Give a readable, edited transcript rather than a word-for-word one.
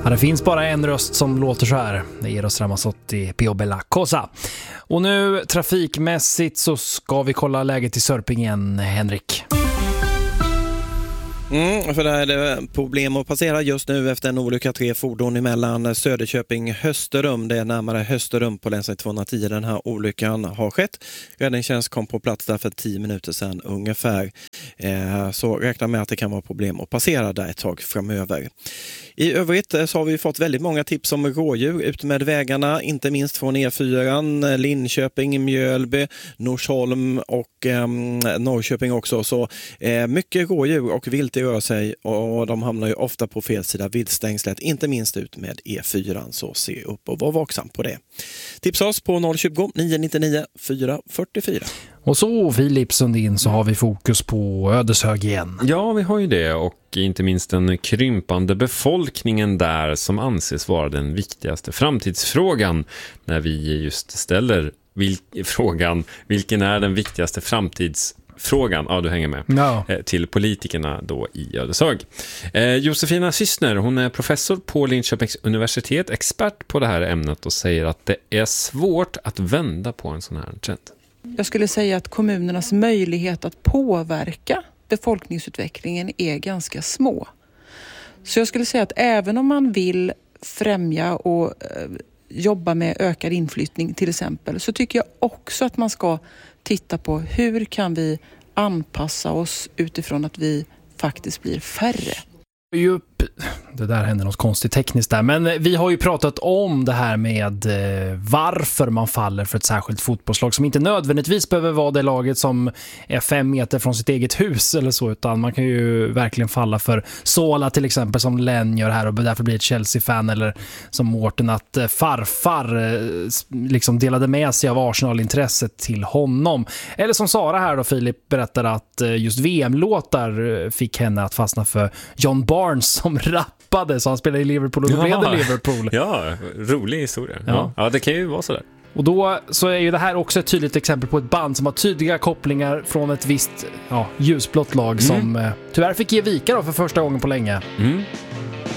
Ja, det finns bara en röst som låter så här. Det är Eros Ramazzotti, Pio Bella Cosa. Och nu trafikmässigt så ska vi kolla läget i Sörpingen, Henrik. För det här är det problem att passera just nu efter en olycka, 3 fordon emellan Söderköping-Hösterum. Det är närmare Hösterum på länsväg 210 den här olyckan har skett. Räddningstjänst kom på plats där för 10 minuter sedan ungefär. Så räkna med att det kan vara problem att passera där ett tag framöver. I övrigt så har vi fått väldigt många tips om rådjur ut med vägarna, inte minst från E4, Linköping, Mjölby, Norsholm och Norrköping också. Så mycket rådjur och vilt rör sig och de hamnar ju ofta på fel sida viltstängslet, inte minst ut med E4, så se upp och var vaksam på det. Tipsa oss på 020 999 444. Och så Filip Sundin, så har vi fokus på Ödeshög igen. Ja, vi har ju det, och inte minst den krympande befolkningen där som anses vara den viktigaste framtidsfrågan när vi just ställer frågan, vilken är den viktigaste framtidsfrågan? Ja, du hänger med. Ja. Till politikerna då i Ödeshög. Josefina Syssner, hon är professor på Linköpings universitet, expert på det här ämnet, och säger att det är svårt att vända på en sån här trend. Jag skulle säga att kommunernas möjlighet att påverka befolkningsutvecklingen är ganska små. Så jag skulle säga att även om man vill främja och jobba med ökad inflyttning till exempel, så tycker jag också att man ska titta på hur kan vi anpassa oss utifrån att vi faktiskt blir färre. Det där händer något konstigt tekniskt där. Men vi har ju pratat om det här med varför man faller för ett särskilt fotbollslag som inte nödvändigtvis behöver vara det laget som är 5 meter från sitt eget hus eller så, utan man kan ju verkligen falla för Sola till exempel, som Len gör här, och därför blir ett Chelsea-fan, eller som Mårten, att farfar liksom delade med sig av Arsenal-intresset till honom. Eller som Sara här då, Filip, berättade att just VM-låtar fick henne att fastna för John Barnes som rappade, så han spelade i Liverpool och då blev det Liverpool. Ja, rolig historia. Ja, det kan ju vara sådär. Och då så är ju det här också ett tydligt exempel på ett band som har tydliga kopplingar från ett visst ljsblått lag som tyvärr fick ge vika då för första gången på länge.